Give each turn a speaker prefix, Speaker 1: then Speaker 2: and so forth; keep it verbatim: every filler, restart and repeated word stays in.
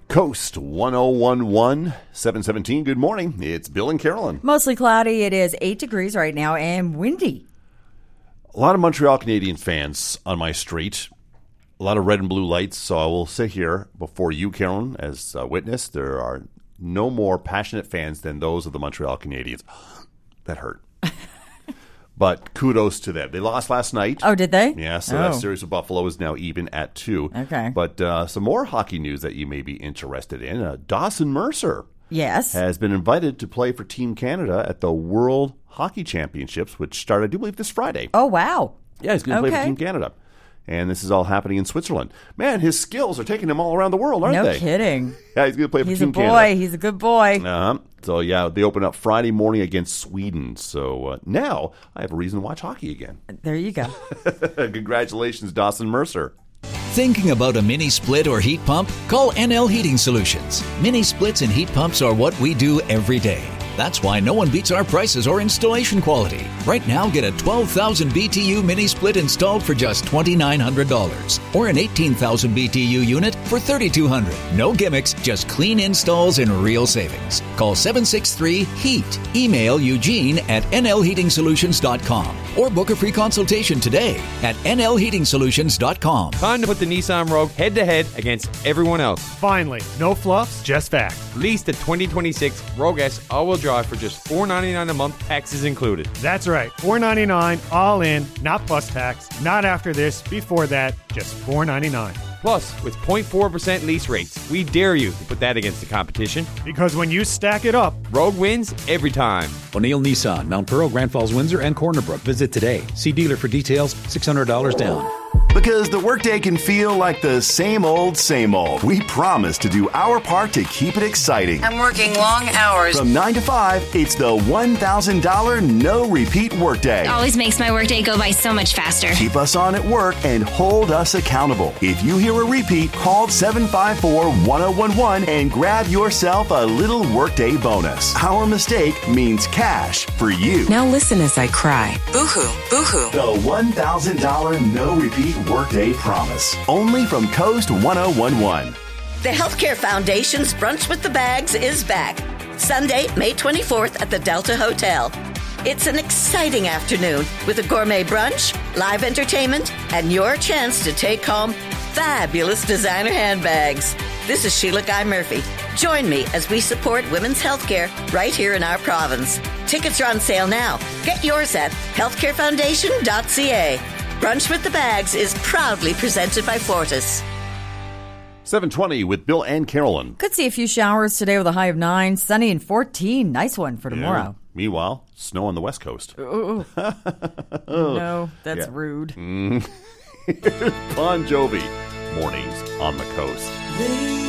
Speaker 1: Coast one oh one one, seven seventeen. Good morning. It's Bill and Carolyn.
Speaker 2: Mostly cloudy. It is eight degrees right now and windy.
Speaker 1: A lot of Montreal Canadian fans on my street. A lot of red and blue lights. So I will sit here before you, Carolyn, as a witness. There are no more passionate fans than those of the Montreal Canadiens. That hurt. But kudos to them. They lost last night.
Speaker 2: Oh, did they?
Speaker 1: Yeah, so
Speaker 2: oh.
Speaker 1: that series with Buffalo is now even at two.
Speaker 2: Okay.
Speaker 1: But uh, some more hockey news that you may be interested in. Uh, Dawson Mercer
Speaker 2: yes.
Speaker 1: has been invited to play for Team Canada at the World Hockey Championships, which start, I do believe, this Friday.
Speaker 2: Oh, wow.
Speaker 1: Yeah, he's going to
Speaker 2: okay.
Speaker 1: play for Team Canada. And this is all happening in Switzerland. Man, his skills are taking him all around the world, aren't
Speaker 2: no
Speaker 1: they?
Speaker 2: No kidding.
Speaker 1: Yeah, he's going to play for
Speaker 2: he's
Speaker 1: Team
Speaker 2: a boy.
Speaker 1: Canada.
Speaker 2: He's a good boy.
Speaker 1: Uh-huh. So, yeah, they open up Friday morning against Sweden. So uh, now I have a reason to watch hockey again.
Speaker 2: There you go.
Speaker 1: Congratulations, Dawson Mercer.
Speaker 3: Thinking about a mini split or heat pump? Call N L Heating Solutions. Mini splits and heat pumps are what we do every day. That's why no one beats our prices or installation quality. Right now, get a twelve thousand B T U mini split installed for just two thousand nine hundred dollars or an eighteen thousand B T U unit for three thousand two hundred dollars. No gimmicks, just clean installs and real savings. Call seven six three HEAT. Email Eugene at N L heating solutions dot com or book a free consultation today at N L heating solutions dot com.
Speaker 4: Time to put the Nissan Rogue head-to-head against everyone else.
Speaker 5: Finally, no fluffs, just fact.
Speaker 4: Lease the twenty twenty-six Rogue S all-wheel drive for just four dollars and ninety-nine cents a month, taxes included.
Speaker 5: That's right, four dollars and ninety-nine cents all in, not plus tax, not after this, before that, just four dollars and ninety-nine cents.
Speaker 4: Plus, with zero point four percent lease rates, we dare you to put that against the competition.
Speaker 5: Because when you stack it up,
Speaker 4: Rogue wins every time.
Speaker 6: O'Neill Nissan, Mount Pearl, Grand Falls, Windsor, and Corner Brook. Visit today. See dealer for details, six hundred dollars down.
Speaker 7: Because the workday can feel like the same old, same old. We promise to do our part to keep it exciting.
Speaker 8: I'm working long hours.
Speaker 7: From nine to five, it's the one thousand dollars no-repeat workday.
Speaker 9: It always makes my workday go by so much faster.
Speaker 7: Keep us on at work and hold us accountable. If you hear a repeat, call seven five four, one oh one one and grab yourself a little workday bonus. Our mistake means cash for you.
Speaker 8: Now listen as I cry. Boo-hoo, boo-hoo.
Speaker 7: The one thousand dollars no-repeat workday promise. Only from Coast one oh one one.
Speaker 10: The Healthcare Foundation's Brunch with the Bags is back. Sunday, May twenty-fourth at the Delta Hotel. It's an exciting afternoon with a gourmet brunch, live entertainment, and your chance to take home fabulous designer handbags. This is Sheila Guy Murphy. Join me as we support women's healthcare right here in our province. Tickets are on sale now. Get yours at healthcare foundation dot c a. Brunch with the Bags is proudly presented by Fortis.
Speaker 1: seven twenty with Bill and Carolyn.
Speaker 2: Could see a few showers today with a high of nine. Sunny and fourteen. Nice one for tomorrow.
Speaker 1: Yeah. Meanwhile, snow on the West Coast.
Speaker 2: Ooh. No, that's
Speaker 1: yeah.
Speaker 2: rude.
Speaker 1: Mm. Bon Jovi. Mornings on the Coast.